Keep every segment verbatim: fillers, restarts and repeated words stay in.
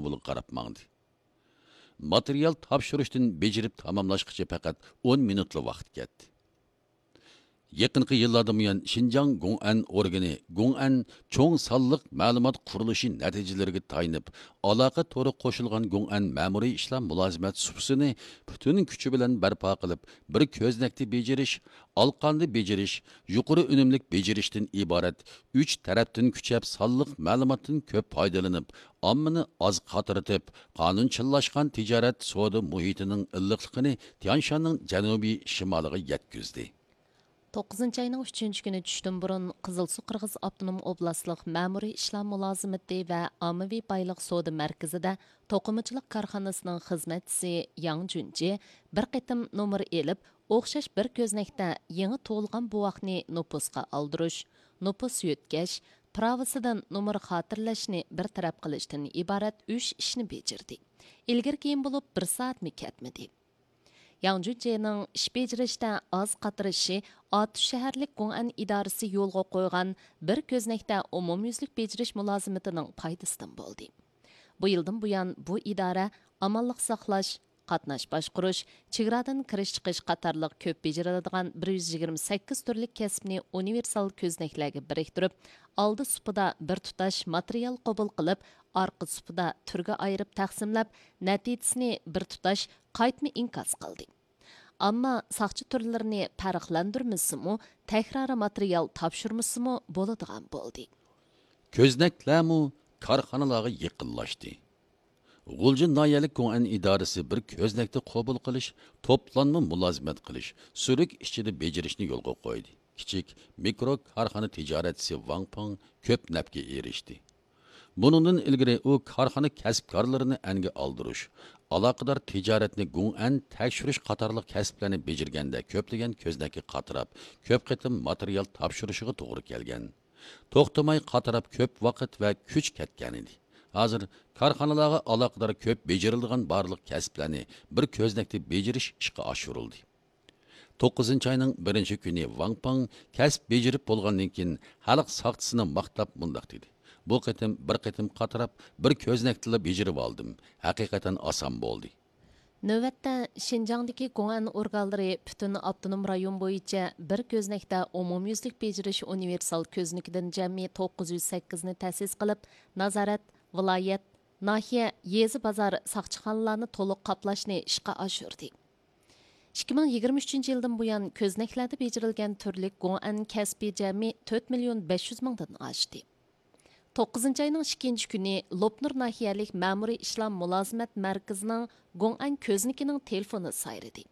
no'vili qarab mangdi. Material topshirishdan bejerib tamomlashgacha faqat o'n minutli vaqt ketdi. Yaqinqi yillardan buyon Xinjiang Gong'an organi Gong'an cho'ng sonliq ma'lumot qurilishi natijalariga tayanib, aloqa to'ri qo'shilgan Gong'an ma'muriy ishlar mulozimat supsini butun kuchi bilan barpo qilib, bir ko'znakni bejirish, alqonni bejirish, yuqori unumlik bejirishdan iborat uch tarafdan kuchab sonliq ma'lumotdan ko'p foydalanib, ommani oz qatiritib, qonunchillashgan tijorat savdo muhitining illiqligini Tianshanning janubiy shimoliga yetkazdi. to'qqizinchi ayning uchinchi kuni tushdan burun Qizilsu Qirg'iz Avtonom Oblastlik Ma'muriy ishlar mulozimati va ommaviy boylik savdo markazida to'qimachilik korxonasining xizmatchisi Yang Junji bir qitim nomer elib, o'xshash bir ko'znakda yangi tug'ilgan buvaqni nopusga oldirish, nopus yutkash, pravisidan nomer xotirlashni bir taraf qilishdan iborat uch ishni bajardi. Ilgari keyin bo'lib bir soatmi ketmadi. Yang Junjining ish bejirishda oz qatirishi Atish shaharlik Gong'an idorasi yo'lga qo'ygan bir ko'znakda umumyuzlik bejirish mulozimatining foydasidan bo'ldi. Bu yildan buyon bu idora amonlik saqlash, qatnash boshqarish, chegaradan kirish chiqish qatorliq ko'p bejiriladigan bir yuz yigirma sakkiz turli kasbni universal ko'znaklarga biriktirib, oldi supida bir tutash material qabul qilib, orqa supida turga ayirib taqsimlab, natijasini bir tutash qaytma inkos qildi. Ammo saqchi turlarini farqlandirmasimi, takrori material topshirmasimi bo'ladigan bo'ldi. Ko'znaklarmu korxonalarga yaqinlashdi. G'ulji noyalik Gong'an idorasi bir ko'znakni qabul qilish, to'planma mulozimat qilish, surik ichida bejirishni yo'lga qo'ydi. Kichik mikro korxona tijoratchisi Wang Peng ko'p nafga erishdi. Bunundan ilgari u korxona kasbkorlarini anga oldirish, aloqador tijoratni Gong'an tekshirish qatorliq kasblarni bejirganda ko'plagan ko'znakka qatirab, ko'p qitim material topshirishiga to'g'ri kelgan. To'xtamay qatirab ko'p vaqt va kuch ketgan edi. Hozir korxonalarga aloqador ko'p bejirilgan barliq kasblarni bir ko'znakda bejirish ishga oshirildi. to'qqizinchi ayning birinchi kuni Wang Peng kasb bejirib bo'lgandan keyin xalq saqchisini maqtab mundaq dedi. Bu qitim bir qitim qatirab bir ko'znakda bejirib oldim. Haqiqatan oson bo'ldi. Növətdə Şinjandakı Gong'an organları bütün avtonom rayon bo'yicha bir ko'znakda umumyuzlik bejirish universal ko'znikidan jami to'qqiz yuz sakkiz ni ta'sis qilib, nazorat, viloyat, nahiya, yezi bozor saqchixonalarni to'liq qoplashni ishga oshirdi. ikki ming yigirma uchinchi yildan buyon ko'znaklarda bejirilgan turli Gong'an kasbi jami to'rt million besh yuz mingdan oshdi. to'qqizinchi ayning ikkinchi kuni Lopnur nahiyalik ma'muriy ishlar mulozimat markazining Gong'an ko'znikining telefoni sayridi.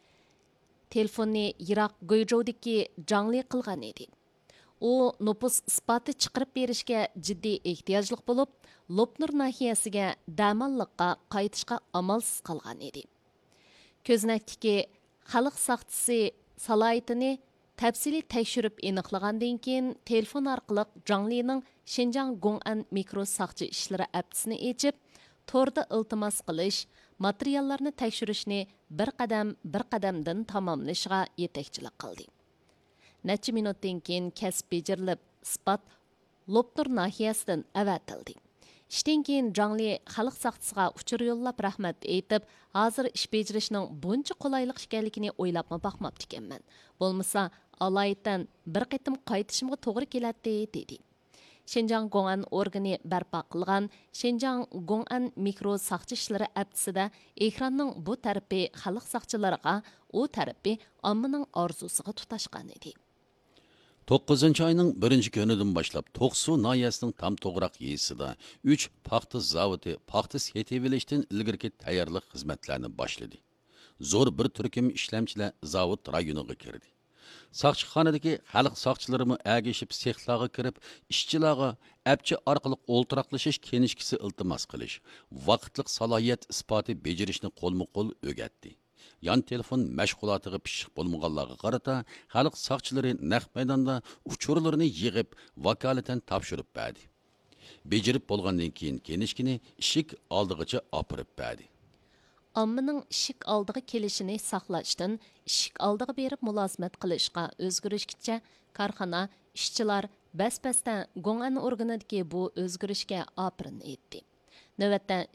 Telefonni Yiroq Guizhoudagi Zhangli qilgan edi. U nopus isboti chiqarib berishga jiddiy ehtiyojliq bo'lib, Lopnur nahiyasiga damalliqqa qaytishga amalsiz qolgan edi. Ko'znakdagi xalq saqchisi salohiyatini tafsili tekshirib aniqlagandan keyin telefon orqali Zhanglining Xinjiang Gong'an mikro saqchi ishlari appisini ochib, to'rda iltimos qilish, materiallarni tekshirishni bir qadam bir qadamdan tamomlashga yetakchilik qildi. Necha minutdan keyin kasb bejirilib, isbot Lopnur nahiyasidan avatildi. Ishdan keyin Zhangli xalq saqchisiga uchur yo'llab rahmat aytib, hozir ish bejirishning buncha qulaylik ekanligini o'ylabma baxmabdi ekanman. Bo'lmasa, alaydan bir qitim qaytishimga to'g'ri keladi dedi. Xinjiang Gong'an organi barpo qilgan Xinjiang Gong'an mikro saqchi ishlari appisida ekranning bu tarafi xalq saqchilariga, u tarafi ommaning orzusiga tutashgan edi. to'qqizinchi ayning birinchi kunidan boshlab To'qsu noyasining tam to'g'raq yezisida uch paxta zavodi paxta setivilishdan ilgirki tayyorlik xizmatlarini boshladi. Zo'r bir turkum ishlamchilar zavod rayoniga kirdi. Saqchixonadagi xalq saqchilarimi agishib sexlarga kirib, ishchilarga apchi orqali o'ltiraqlashish kenishkisi iltimos qilish, vaqtliq salohiyat isboti bejirishni qo'lma-qo'l o'rgatdi. Yan telefon mashg'ulotiga pishiq bo'lmaganlarga qarata xalq saqchilari naq maydonda uchurlarini yig'ib vakolatan topshirib berdi. Bejirib bo'lgandan keyin kenishkini ishik oldigacha opirib berdi. Ommaning ishik oldiga kelishini saqlashdan ishik oldiga berib mulozimat qilishga o'zgarishgacha korxona ishchilar bas-basdan Gong'an organidagi bu o'zgarishga opirin etdi. Navbatda